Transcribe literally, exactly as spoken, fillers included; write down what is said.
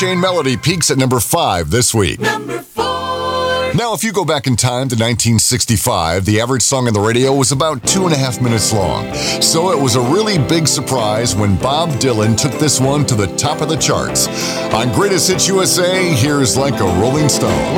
Unchained Melody peaks at number five this week. Number four. Now, if you go back in time to nineteen sixty-five, the average song on the radio was about two and a half minutes long. So it was a really big surprise when Bob Dylan took this one to the top of the charts. On Greatest Hits U S A, here's Like a Rolling Stone.